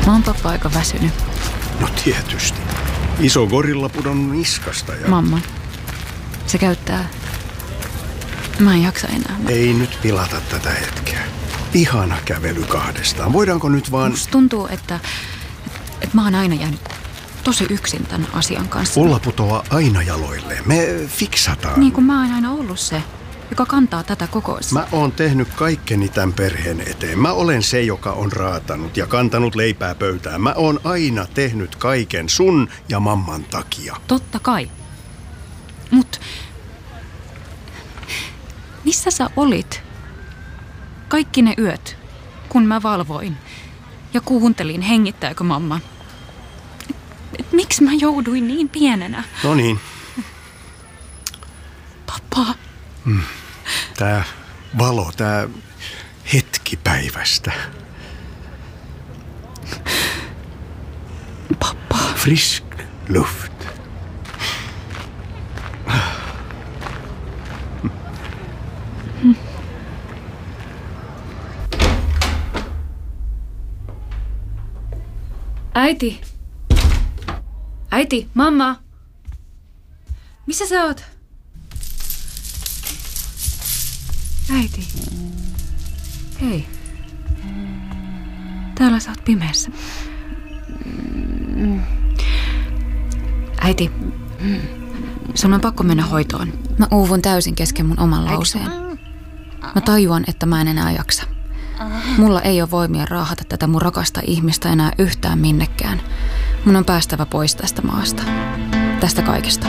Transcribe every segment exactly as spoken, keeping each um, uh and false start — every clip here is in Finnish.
Mä oon pappa aika väsynyt. No tietysti. Iso gorilla pudonnut niskasta ja... Mamma. Se käyttää... Mä en jaksa enää. Ei nyt pilata tätä hetkeä. Ihana kävely kahdestaan. Voidaanko nyt vaan... Musta tuntuu, että, että mä oon aina jäänyt tosi yksin tämän asian kanssa. Ulla putoaa aina jaloilleen. Me fiksataan. Niin kuin mä oon aina ollut se, joka kantaa tätä koko... Mä oon tehnyt kaikkeni tämän perheen eteen. Mä olen se, joka on raatanut ja kantanut leipää pöytään. Mä oon aina tehnyt kaiken sun ja mamman takia. Totta kai. Mut... Missä sä olit? Kaikki ne yöt, kun mä valvoin ja kuuntelin, hengittääkö mamma. Et, et, miksi mä jouduin niin pienenä? No niin. Pappa. Mm. Tää valo, tää hetki päivästä. Pappa. Frisk luft. Äiti. Äiti, mamma. Missä sä oot? Äiti. Hei. Täällä sä oot pimeässä. Äiti, sun on pakko mennä hoitoon. Mä uuvun täysin kesken mun oman lauseen. Mä tajuan, että mä en enää jaksa. Mulla ei ole voimia raahata tätä mun rakasta ihmistä enää yhtään minnekään. Mun on päästävä pois tästä maasta. Tästä kaikesta.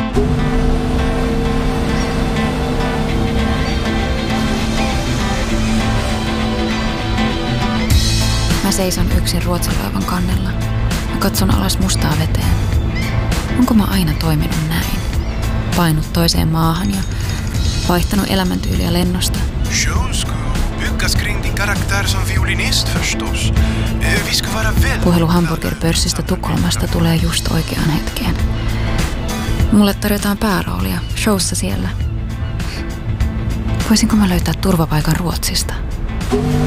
Mä seison yksin Ruotsin-laivan kannella. Mä katson alas mustaa veteen. Onko mä aina toiminut näin? Painut toiseen maahan ja vaihtanut elämäntyyliä lennosta. Byggas kring din karaktär som violinist förstås. Vi ska vara väldigt... Puhelu hamburgerpörssistä Tukholmasta tulee just oikeaan hetkeen. Mulle tarjotaan pääroolia showssa siellä. Voisinko mä löytää turvapaikan Ruotsista?